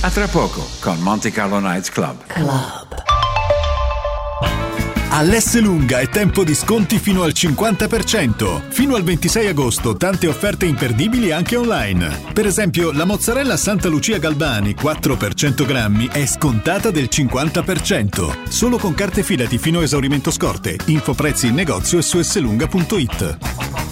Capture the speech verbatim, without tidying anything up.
A tra poco con Monte Carlo Nights Club. Club. All'Esselunga è tempo di sconti fino al cinquanta per cento. Fino al ventisei agosto tante offerte imperdibili anche online. Per esempio la mozzarella Santa Lucia Galbani quattro per cento grammi è scontata del cinquanta per cento. Solo con carte Filati fino a esaurimento scorte. Info prezzi in negozio e su esselunga punto it.